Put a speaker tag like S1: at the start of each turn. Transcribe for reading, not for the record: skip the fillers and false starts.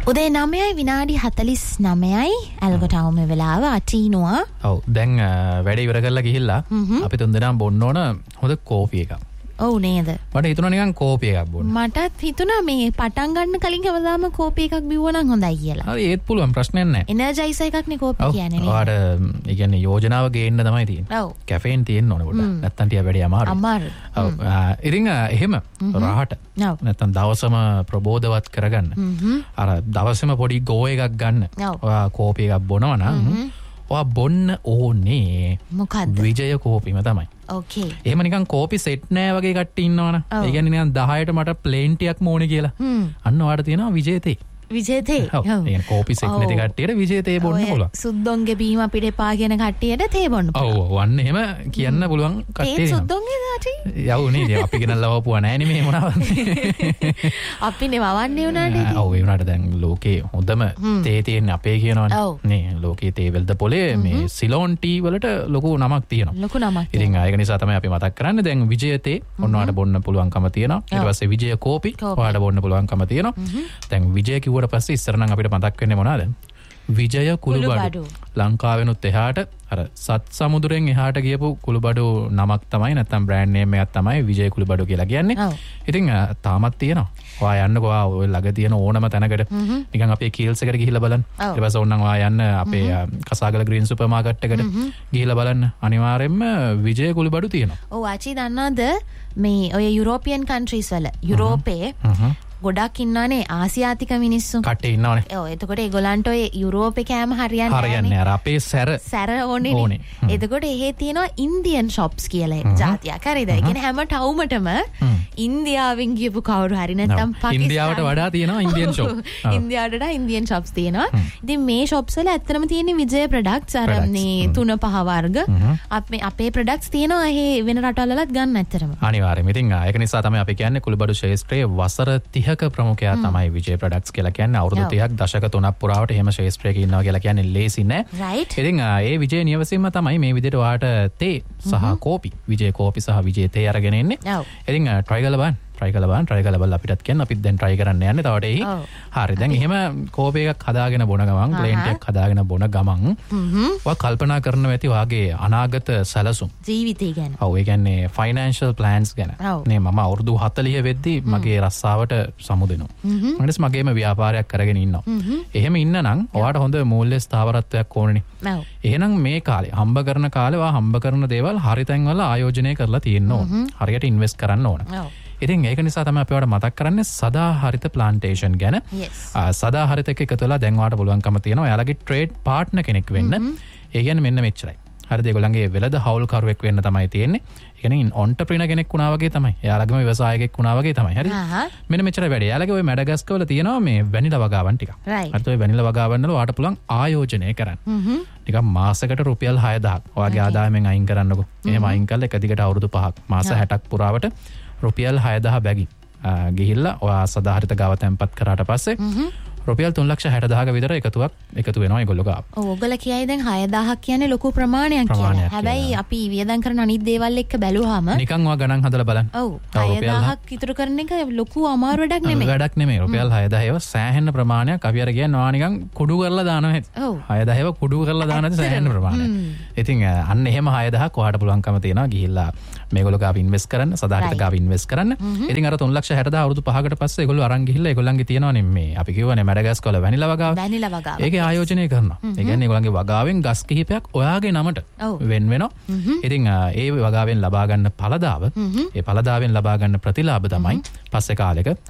S1: උදේ 9:49යි ඇල්ගොටවුම වෙලාව අටීනවා.
S2: ඔව් දැන් වැඩ ඉවර කරලා ගිහිල්ලා අපි තුන්දෙනාම බොන්න ඕන හොඳ කෝපි එකක්.
S1: ඔව් නේද?
S2: මට හිතුණා නිකන් කෝපි එකක් බොන්න.
S1: මටත් හිතුණා මේ පටන් ගන්න කලින් හැමදාම කෝපි එකක් බිව්වා නම් හොඳයි කියලා.
S2: හරි ඒත් පුළුවන් ප්‍රශ්නයක් නැහැ.
S1: එනර්ජයිසර් එකක් නේ කෝපි කියන්නේ නේද?
S2: ඔයාට ඒ කියන්නේ යෝජනාව ගේන්න තමයි තියෙන්නේ.
S1: ඔව්.
S2: කැෆේන් තියෙන්න ඕනේ පොඩ්ඩක්. නැත්තම් ටික වැඩි අමාරුයි.
S1: අමාරුයි.
S2: ඔව්. ඉතින් එහෙම රහට.
S1: ඔව්.
S2: නැත්තම් දවසම ප්‍රබෝධවත් කරගන්න. අර දවසම පොඩි ගෝ එකක් ගන්න. ඔයා කෝපි එකක් බොනවා නම් ඔයා බොන්න ඕනේ
S1: මොකද්ද?
S2: විජය කෝපිම තමයි.
S1: ඕකේ.
S2: එහෙම නිකන් කෝපි සෙට් නෑ වගේ කට්ටිය ඉන්නවනේ. ඒ කියන්නේ නිකන් 10ට මට ප්ලේන් ටිකක් ඕනේ කියලා. අන්න ඔයාට තියෙනවා විජය තේ.
S1: විජය තේ.
S2: ඔව්. ඒ කියන්නේ කෝපි සෙට් නැති කට්ටියට විජය තේ බොන්න පුළුවන්.
S1: සුද්දොන්ගේ බීම අපිට එපා කියන කට්ටියට තේ බොන්න පුළුවන්.
S2: ඔව් අන්න එහෙම කියන්න පුළුවන් කට්ටිය.
S1: ඒ සුද්දොන්ගේ දාටි.
S2: යවුනේ අපි ගෙනල්ලා ලවපුවා නෑනේ මේ මොනවද.
S1: අපිනේ වවන්නේ උනාට ඉතින්.
S2: ඔව් ඒ උනාට දැන් ලෝකේ හොඳම තේ තියෙන අපේ කියනවනේ. නේ ලෝකේ තේ වෙල්ද පොලේ මේ සිලෝන් ටී වලට ලොකු නමක් තියෙනවා.
S1: ලොකු නමක්.
S2: ඉතින් ඒක නිසා තමයි අපි මතක් කරන්නේ දැන් විජය තේ ඔන්නවට බොන්න පුළුවන්කම තියෙනවා. ඊට පස්සේ විජය කෝපි ඔයාලට බොන්න පුළුවන්කම තියෙනවා. දැන් විජය කිව්වට පස්සේ ඉස්සර නම් අපිට මතක් වෙන්නේ මොනවාද? විජය කුළුබඩු. ලංකාවෙනුත් එහාට අර සත් සමුදුරෙන් එහාට ගියපු කුළුබඩු නමක් තමයි නැත්නම් බ්‍රෑන්ඩ් නේම් එකක් තමයි විජය කුළුබඩු කියලා කියන්නේ. ඉතින් තාමත් තියෙනවා. ඔයා යන්නකෝ ඔය ළඟ තියෙන ඕනම තැනකට නිකන් අපේ කීල්ස් එකට ගිහිල්ලා බලන්න. ඊට පස්සේ ඕනනම් ඔයා යන්න අපේ කසාගල ග්‍රීන් සුපර් මාකට් එකට ගිහිල්ලා බලන්න. අනිවාර්යයෙන්ම විජය කුළුබඩු තියෙනවා.
S1: ඔව් ආචි දන්නවද මේ ඔය යුරෝපියන් කන්ට්‍රීස් වල යුරෝපේ ගොඩක් ඉන්නවනේ ආසියාතික මිනිස්සු.
S2: කට්ටිය ඉන්නවනේ.
S1: ඔව් එතකොට ඒගොල්ලන්ට ඔය යුරෝපේ කෑම හරියන්නේ
S2: නැහැ. අර අපේ සැර
S1: ඕනේ. එතකොට එහෙ තියෙනවා ඉන්දියන් shops කියලා එක જાතියක්. හරිද? ඒ කියන්නේ හැම ටවුමටම ඉන්දියාවෙන් ගියපු කවුරු හරි නැත්නම් පාකිස්තාන
S2: ඉන්දියාවට වඩා තියෙනවා ඉන්දියන් shop.
S1: ඉන්දියාවට වඩා ඉන්දියන් shops තියෙනවා. ඉතින් මේ shops වල ඇත්තටම තියෙන විජය products අර මේ 3-5 වර්ග අපේ products තියෙනවා එහෙ වෙන රටවල් වලත් ගන්න ඇත්තටම.
S2: අනිවාර්යයෙන්. ඉතින් ඒක නිසා තමයි අපි කියන්නේ කුළුබඩු ශේෂ්ත්‍රයේ වසර 30ක ප්‍රමුඛයා තමයි විජය ප්‍රොඩක්ට්ස් කියලා කියන්නේ. අවුරුදු 30ක් දශක 3ක් පුරාවට එහෙම ශේෂ්ත්‍රයක ඉන්නවා කියලා කියන්නේ ලේසි නෑ. ඉතින් ඒ විජය නිවසේම තමයි මේ විදිහට ඔයාට තේ සහ කෝපි විජය කෝපි සහ විජය තේ අරගෙන එන්නේ. ඉතින් try කරලා බලන්න අපිටත් කියන්න අපිත් දැන් try කරන්න යන්නේ තවට එහි. හරි දැන් එහෙම කෝපි එකක් හදාගෙන බොන ගමන් ප්ලේන් එකක් හදාගෙන බොන ගමන් ඔයා කල්පනා කරනවා ඇති වාගේ අනාගත සැලසුම්
S1: ජීවිතය ගැන.
S2: ඔව් ඒ කියන්නේ ෆයිනෑන්ෂල් ප්ලෑන්ස් ගැන. නේ මම අවුරුදු 40 වෙද්දී මගේ රස්සාවට සමු දෙනවා. ඊට මගේම ව්‍යාපාරයක් කරගෙන ඉන්නවා. එහෙම ඉන්න නම් ඔයාට හොඳ මූල්‍ය ස්ථාවරත්වයක් ඕනනේ. එහෙනම් මේ කාලේ හම්බ කරන කාලේ ඔයා හම්බ කරන දේවල් හරි තැන් වල ආයෝජනය කරලා තියෙන්න ඕන. හරියට ඉන්වෙස්ට් කරන්න ඕන. ඉතින් ඒක නිසා තමයි අපි ඔයාලට මතක් කරන්නේ සදාහරිත ප්ලාන්ටේෂන් ගැන. සදාහරිත එක්ක එකතු වෙලා දැන් ඔයාලට පුළුවන්කම තියෙනවා ඔයාලගේ ට්‍රේඩ් පාර්ට්නර් කෙනෙක් වෙන්න. ඒ කියන්නේ මෙන්න මෙච්චරයි. හරිද? ඒගොල්ලන්ගේ වෙළඳ හවුල්කරුවෙක් වෙන්න තමයි තියෙන්නේ. ඒ කියන්නේ ඔන්ටර්ප්‍රිනර් කෙනෙක් වුණා වගේ තමයි. එයාලගේම ව්‍යවසායකෙක් වුණා වගේ තමයි. හරිද? මෙන්න මෙච්චරයි වැඩි. එයාලගේ ওই මැඩගස්කර් වල තියෙනවා මේ වැනිලා වගාවන් ටිකක්. හරිද? ඔය වැනිලා වගාවන් වල ඔයාලට පුළුවන් ආයෝජනය කරන්න. නිකන් මාසෙකට රුපියල් 6000ක් ඔයාගේ ආදායමෙන් අයින් කරන්නකෝ. එහෙම අයින් කරලා එක දිගට අවුරුදු 5ක් මාස 60ක් පුරාවට රුපියල් 6000 බැගින් ගිහිල්ලා ඔයා සදාහරිත ගාව තැන්පත් කරාට පස්සේ රුපියල් 3,60,000ක විතර එකතු වෙනවා ඒගොල්ලෝ ගාව.
S1: ඔව් ඔයගොල්ලෝ කියයි දැන් 6,000ක් කියන්නේ ලොකු ප්‍රමාණයක් කියලා. හැබැයි අපි වියදම් කරන අනිත් දේවල් එක්ක බැලුවාම
S2: නිකන් ඔයා ගණන් හදලා බලන්න.
S1: ඔව් 6,000ක් ඉතුරු කරන එක ලොකු අමාරු වැඩක් නෙමෙයි.
S2: වැඩක් නෙමෙයි. රුපියල් 6,000 ඒව සෑහෙන ප්‍රමාණයක් අපි අර කියන්නේ ඔයා නිකන් කුඩු කරලා දානවා හැටි. 6,000 ඒව කුඩු කරලා දානද සෑහෙන ප්‍රමාණයක්. ඉතින් අන්න එහෙම 6,000ක් ඔයාට පුළුවන්කම තියෙනවා ගිහිල්ලා මේගොල්ලෝ ගාව ඉන්වෙස්ට් කරන්න සදාහරිත ගාව ඉන්වෙස්ට් කරන්න. ඉතින් අර 3,60,000 අවුරුදු 5කට පස්සේ ඒගොල්ලෝ අරන් ගිහිල්ලා ඒගොල්ලන්ගේ තියෙනවනේ මේ අපි කියවනේ මැඩගස්කර් වල වැනිලා වගාව. ඒකේ ආයෝජනය කරනවා. ඒ කියන්නේ ඒගොල්ලන්ගේ වගාවෙන් ගස් කිහිපයක් ඔයාගේ නමට වෙන් වෙනවා. ඉතින් ඒ වගාවෙන් ලබා ගන්න පළදාව, ඒ පළදාවෙන් ලබා ගන්න ප්‍රතිලාභ තමයි පස්සේ කාලෙක